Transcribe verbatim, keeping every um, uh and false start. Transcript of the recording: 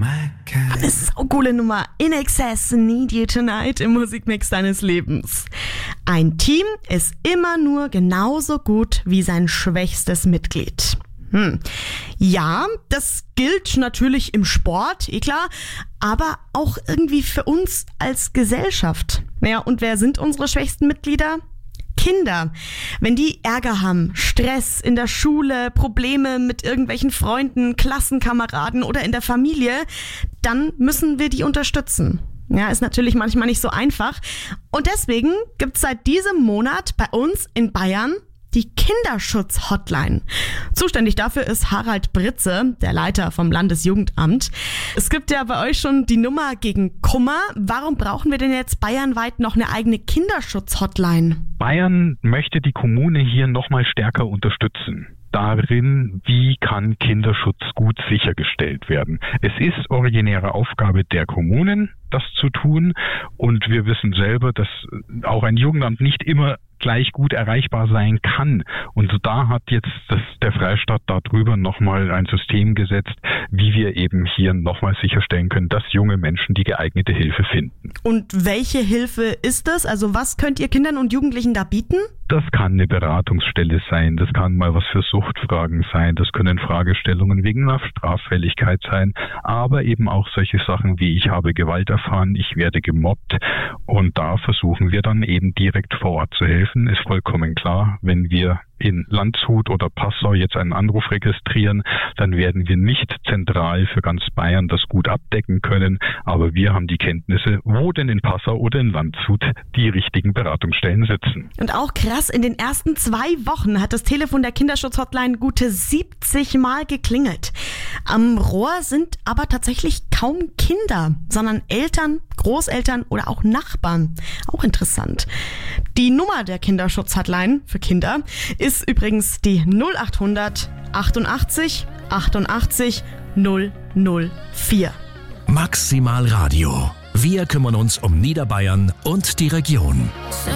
Eine saucoole Nummer. In Excess, Need You Tonight im Musikmix deines Lebens. Ein Team ist immer nur genauso gut wie sein schwächstes Mitglied. Hm. Ja, das gilt natürlich im Sport, eh klar, aber auch irgendwie für uns als Gesellschaft. Ja, und wer sind unsere schwächsten Mitglieder? Kinder. Wenn die Ärger haben, Stress in der Schule, Probleme mit irgendwelchen Freunden, Klassenkameraden oder in der Familie, dann müssen wir die unterstützen. Ja, ist natürlich manchmal nicht so einfach. Und deswegen gibt's seit diesem Monat bei uns in Bayern die Kinderschutz-Hotline. Zuständig dafür ist Harald Britze, der Leiter vom Landesjugendamt. Es gibt ja bei euch schon die Nummer gegen Kummer. Warum brauchen wir denn jetzt bayernweit noch eine eigene Kinderschutz-Hotline? Bayern möchte die Kommune hier nochmal stärker unterstützen. Darin, wie kann Kinderschutz gut sichergestellt werden. Es ist originäre Aufgabe der Kommunen, das zu tun. Und wir wissen selber, dass auch ein Jugendamt nicht immer gleich gut erreichbar sein kann. Und da hat jetzt das, der Freistaat darüber nochmal ein System gesetzt, wie wir eben hier nochmal sicherstellen können, dass junge Menschen die geeignete Hilfe finden. Und welche Hilfe ist das? Also was könnt ihr Kindern und Jugendlichen da bieten? Das kann eine Beratungsstelle sein, das kann mal was für Suchtfragen sein, das können Fragestellungen wegen einer Straffälligkeit sein, aber eben auch solche Sachen wie ich habe Gewalt erfahren, ich werde gemobbt und da versuchen wir dann eben direkt vor Ort zu helfen. Ist vollkommen klar, wenn wir in Landshut oder Passau jetzt einen Anruf registrieren, dann werden wir nicht zentral für ganz Bayern das gut abdecken können, aber wir haben die Kenntnisse, wo denn in Passau oder in Landshut die richtigen Beratungsstellen sitzen. Und auch krass, in den ersten zwei Wochen hat das Telefon der Kinderschutz-Hotline gute siebzig Mal geklingelt. Am Rohr sind aber tatsächlich kaum Kinder, sondern Eltern, Großeltern oder auch Nachbarn. Auch interessant. Die Nummer der Kinderschutz-Hotline für Kinder ist übrigens die null achthundert achtundachtzig achtundachtzig null null vier. Maximal Radio. Wir kümmern uns um Niederbayern und die Region.